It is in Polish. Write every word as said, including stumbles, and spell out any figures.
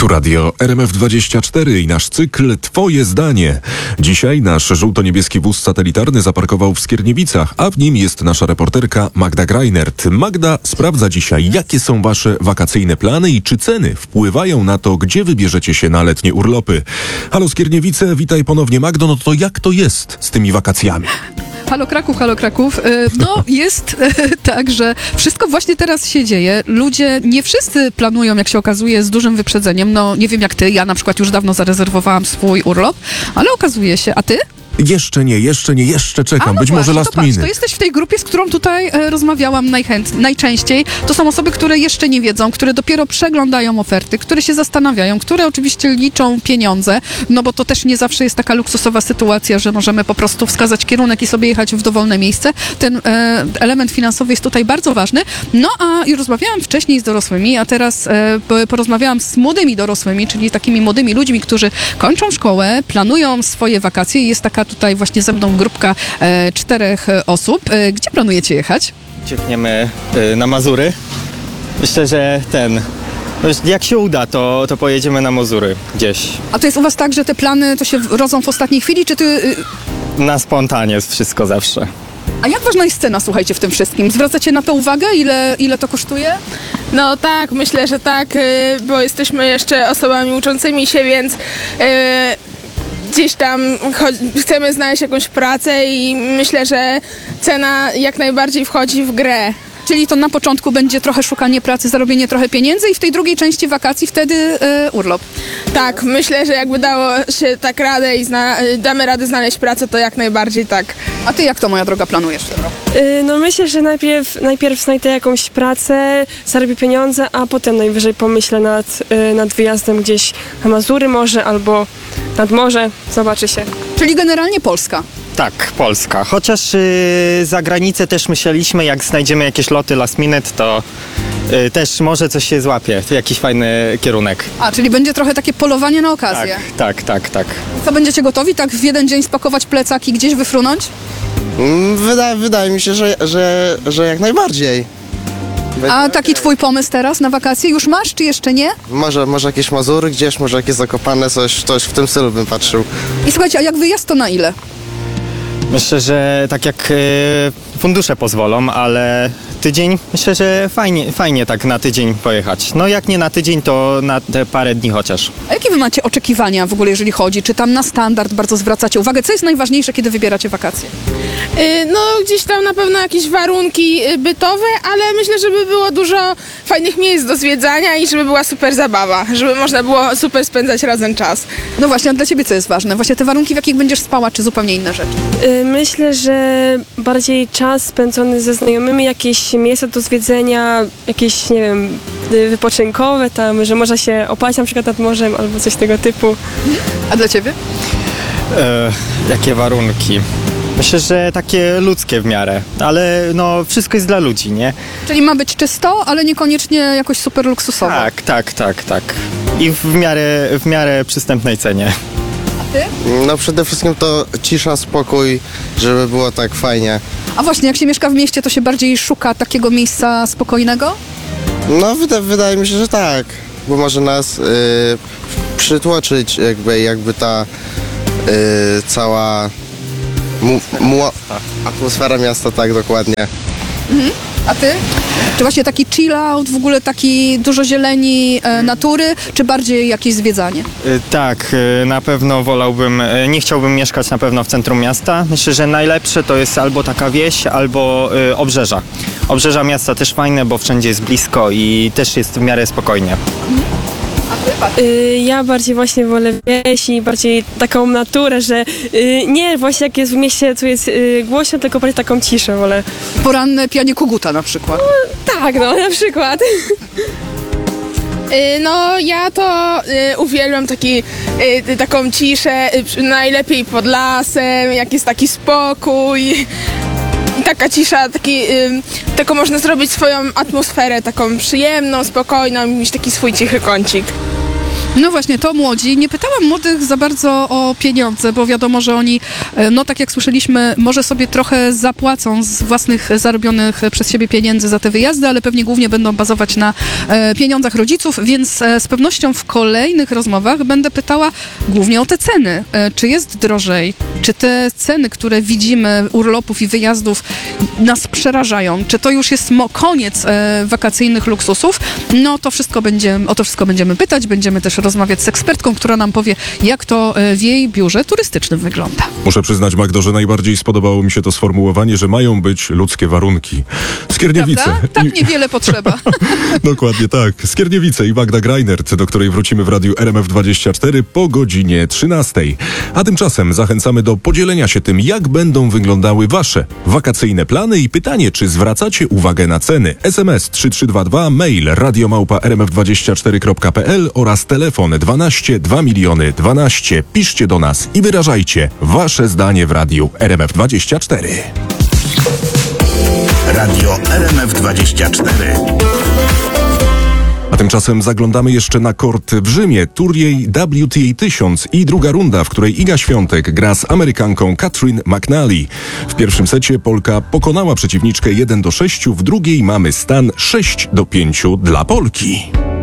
Tu radio R M F dwadzieścia cztery i nasz cykl Twoje zdanie. Dzisiaj nasz żółto-niebieski wóz satelitarny zaparkował w Skierniewicach, a w nim jest nasza reporterka Magda Greinert. Magda sprawdza dzisiaj, jakie są wasze wakacyjne plany i czy ceny wpływają na to, gdzie wybierzecie się na letnie urlopy. Halo Skierniewice, witaj ponownie Magdo, no to jak to jest z tymi wakacjami? Halo Kraków, halo Kraków. No jest tak, że wszystko właśnie teraz się dzieje. Ludzie, nie wszyscy planują, jak się okazuje, z dużym wyprzedzeniem. No nie wiem jak ty, ja na przykład już dawno zarezerwowałam swój urlop, ale okazuje się, a ty? Jeszcze nie, jeszcze nie, jeszcze czekam. A, no Być właśnie, może last to patrz, minute. to jesteś w tej grupie, z którą tutaj e, rozmawiałam najchęt, najczęściej. To są osoby, które jeszcze nie wiedzą, które dopiero przeglądają oferty, które się zastanawiają, które oczywiście liczą pieniądze, no bo to też nie zawsze jest taka luksusowa sytuacja, że możemy po prostu wskazać kierunek i sobie jechać w dowolne miejsce. Ten e, element finansowy jest tutaj bardzo ważny. No a i rozmawiałam wcześniej z dorosłymi, a teraz e, porozmawiałam z młodymi dorosłymi, czyli takimi młodymi ludźmi, którzy kończą szkołę, planują swoje wakacje. Jest taka tutaj właśnie ze mną grupka e, czterech e, osób. E, gdzie planujecie jechać? Ciekniemy y, na Mazury. Myślę, że ten... no, jak się uda, to, to pojedziemy na Mazury gdzieś. A to jest u was tak, że te plany to się rodzą w ostatniej chwili, czy ty... Y, Na spontanie jest wszystko zawsze. a jak ważna jest cena, słuchajcie, w tym wszystkim? Zwracacie na to uwagę? Ile, ile to kosztuje? No tak, myślę, że tak, y, bo jesteśmy jeszcze osobami uczącymi się, więc y, gdzieś tam cho- chcemy znaleźć jakąś pracę i myślę, że cena jak najbardziej wchodzi w grę. Czyli to na początku będzie trochę szukanie pracy, zarobienie trochę pieniędzy i w tej drugiej części wakacji wtedy y, urlop. Tak, myślę, że jakby dało się tak radę i zna- damy radę znaleźć pracę, to jak najbardziej tak. A ty jak to, moja droga, planujesz? Y, No myślę, że najpierw, najpierw znajdę jakąś pracę, zarobię pieniądze, a potem najwyżej pomyślę nad, y, nad wyjazdem gdzieś na Mazury może albo nad morze, zobaczy się. Czyli generalnie Polska. Tak, Polska. Chociaż y, za granicę też myśleliśmy, jak znajdziemy jakieś loty last minute, to y, też może coś się złapie, jakiś fajny kierunek. A, czyli będzie trochę takie polowanie na okazję. Tak, tak, tak, tak. Co, będziecie gotowi tak w jeden dzień spakować plecak i gdzieś wyfrunąć? Mm, Wydaje, wydaje mi się, że, że, że jak najbardziej. A taki twój pomysł teraz na wakacje już masz, czy jeszcze nie? Może, może jakieś Mazury gdzieś, może jakieś Zakopane, coś, coś w tym stylu bym patrzył. I słuchajcie, a jak wyjazd to na ile? Myślę, że tak jak y, fundusze pozwolą, ale tydzień, myślę, że fajnie, fajnie tak na tydzień pojechać. No jak nie na tydzień, to na te parę dni chociaż. A jakie wy macie oczekiwania w ogóle, jeżeli chodzi? Czy tam na standard bardzo zwracacie uwagę? Co jest najważniejsze, kiedy wybieracie wakacje? Y, No gdzieś tam na pewno jakieś warunki y, bytowe, ale myślę, żeby było dużo fajnych miejsc do zwiedzania i żeby była super zabawa, żeby można było super spędzać razem czas. No właśnie, a dla ciebie co jest ważne? Właśnie te warunki, w jakich będziesz spała, czy zupełnie inne rzeczy? Y, Myślę, że bardziej czas spędzony ze znajomymi, jakieś miejsca do zwiedzenia, jakieś, nie wiem, y, wypoczynkowe tam, że można się opać na przykład nad morzem albo coś tego typu. A dla ciebie? E, jakie warunki? Myślę, że takie ludzkie w miarę, ale no wszystko jest dla ludzi, nie? Czyli ma być czysto, ale niekoniecznie jakoś super luksusowo. Tak, tak, tak, tak. I w miarę, w miarę przystępnej cenie. No przede wszystkim to cisza, spokój, żeby było tak fajnie. A właśnie, jak się mieszka w mieście, to się bardziej szuka takiego miejsca spokojnego? No wyda, wydaje mi się, że tak, bo może nas y, przytłoczyć jakby, jakby ta y, cała mu, mu, atmosfera miasta, tak dokładnie. A ty? Czy właśnie taki chill out, w ogóle taki dużo zieleni, e, natury, czy bardziej jakieś zwiedzanie? Y, Tak, y, na pewno wolałbym, y, nie chciałbym mieszkać na pewno w centrum miasta. Myślę, że najlepsze to jest albo taka wieś, albo y, obrzeża. Obrzeża miasta też fajne, bo wszędzie jest blisko i też jest w miarę spokojnie. Y, Ja bardziej właśnie wolę wieś i bardziej taką naturę, że y, nie właśnie jak jest w mieście, tu jest y, głośno, tylko bardziej taką ciszę wolę. Poranne pianie koguta na przykład. Tak, no na przykład. Y, No ja to y, uwielbiam taki, y, taką ciszę, y, przy- najlepiej pod lasem, jak jest taki spokój. I taka cisza, taki, y, taką można zrobić swoją atmosferę, taką przyjemną, spokojną, mieć taki swój cichy kącik. No właśnie, to młodzi. Nie pytałam młodych za bardzo o pieniądze, bo wiadomo, że oni, e, no tak jak słyszeliśmy, może sobie trochę zapłacą z własnych zarobionych przez siebie pieniędzy za te wyjazdy, ale pewnie głównie będą bazować na e, pieniądzach rodziców, więc e, z pewnością w kolejnych rozmowach będę pytała głównie o te ceny. E, czy jest drożej? Czy te ceny, które widzimy, urlopów i wyjazdów, nas przerażają? Czy to już jest mo- koniec e, wakacyjnych luksusów? No to wszystko będzie, o to wszystko będziemy pytać. Będziemy też rozmawiać z ekspertką, która nam powie, jak to e, w jej biurze turystycznym wygląda. Muszę przyznać, Magdo, że najbardziej spodobało mi się to sformułowanie, że mają być ludzkie warunki. Skierniewice. Prawda? Tak I- niewiele potrzeba. Dokładnie tak. Skierniewice i Magda Greinert, do której wrócimy w Radiu R M F dwadzieścia cztery po godzinie trzynastej. A tymczasem zachęcamy do podzielenia się tym, jak będą wyglądały wasze wakacyjne plany i pytanie, czy zwracacie uwagę na ceny. S M S trzy trzy dwa dwa, mail radiomałpa r m f dwadzieścia cztery kropka p l oraz telefon dwanaście dwa miliony dwanaście. Piszcie do nas i wyrażajcie wasze zdanie w Radiu R M F dwadzieścia cztery. Radio R M F dwadzieścia cztery. A tymczasem zaglądamy jeszcze na kort w Rzymie. Turniej W T A tysiąc i druga runda, w której Iga Świątek gra z Amerykanką Katrin McNally. W pierwszym secie Polka pokonała przeciwniczkę jeden do sześciu, w drugiej mamy stan sześć do pięciu dla Polki.